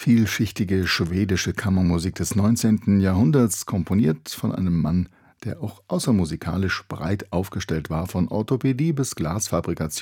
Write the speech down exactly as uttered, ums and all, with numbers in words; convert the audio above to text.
vielschichtige schwedische Kammermusik des neunzehnten. Jahrhunderts, komponiert von einem Mann, der auch außermusikalisch breit aufgestellt war, von Orthopädie bis Glasfabrikation